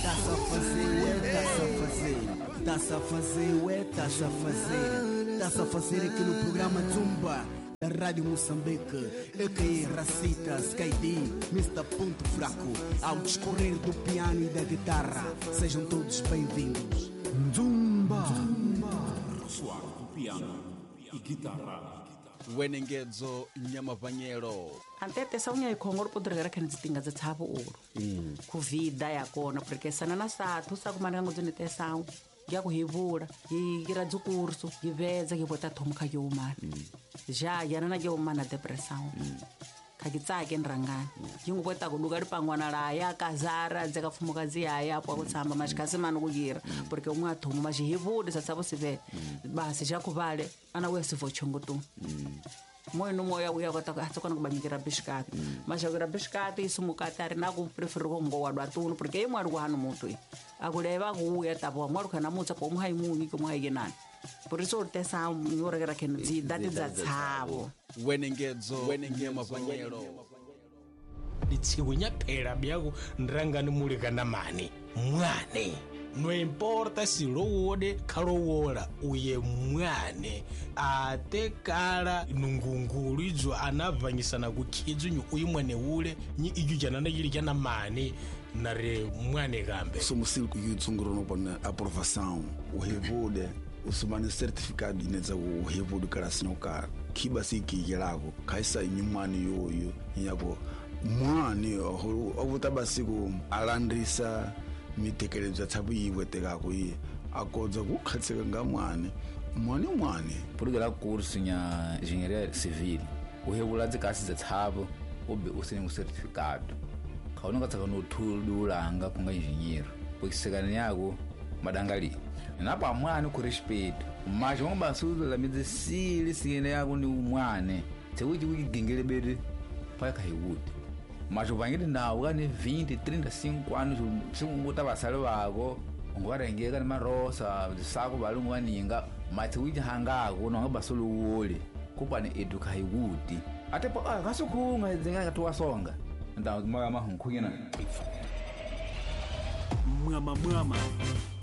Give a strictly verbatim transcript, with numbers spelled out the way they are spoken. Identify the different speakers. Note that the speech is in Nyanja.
Speaker 1: Tá-se a fazer, ué, tá-se a fazer. Tá-se a fazer, ué, tá-se a fazer. Tá-se a fazer aqui no programa Zumba da Rádio Moçambique. Eu que Racita, Skady, mister Ponto Fraco. Ao discorrer do piano e da guitarra, sejam todos bem-vindos. Zumba,
Speaker 2: Suave do piano e guitarra.
Speaker 3: Wenengedzo Nyamavanyero.
Speaker 4: Antete sa unya ikhongoro podregera kana zitinga za tshabo oro. Mm. Ku vida ya kona porque sana na sathu sa kumana ngodzone tesang. Ya ku hivula, yi gira dzukurso, yi veza ke bota thomka yo mana. Ja yana na yo mana depressão. Ka ke tsake nrangana. Yi ngo bota go luka dipangwana la ya kazara dzeka fumukazi ya ya po go tsamba mashikase mano go gira porque umwe athomo mashi hivula sa tsabo sive. Ba se ja ku vale ana we se vochongoto. Moyo moya uya kota ka tsokana go banyikira bishkati mas agora bishkati isumukata ari na go prefer go ngo wadwa tuno porque imwe ari go hanu muthu aguleva go ya tabo mwaru kana mutsa ko muhai mungi ko muhai genana por isso te sa nyoragera ken zi dati za tsabo
Speaker 3: Wenengedzo Nyamavanyero.
Speaker 5: Litsigunya phela byako nrangani mulika na mani mwane no importa si lowode kalowola uye mwane atekala nungungulu izo anavanyisana kukhidzu uyu mwane ule nyi iju jana na yili jana mani nare mwane gambe
Speaker 6: somusili kuyutsunguro no bona aprovação o revude usumane certificado ineza o revude kala sinokara kiba sikiyelako kaisa nyumani yoyo nyako mwane ovutabasiku alandrisa mitekerezo tsabu yiweteka ku yi akodza ku khatseka nga mwane mwane mwane
Speaker 7: purugela curso nya engenharia civil o regula de classes de tsabu obe usene um certificado kaona katsaka no thululanga kunga engenheiro pokisekana yako madangali napa mwane ku respeito mas vamos basuza la medicina sine yako ni mwane tsewithi ukigengele bede pa kahiwudi mas uvangile nawo kane vinte trinta-cinco anos singuta vasale vako ungwarengeka ni marosa sako valungu vaninga mati wijihangako nonga basolo uwole kupane eduka hiwudi ate po ah kasukhunga zinga katuwa songa nda mama hunkhuyena
Speaker 2: Mwama mwama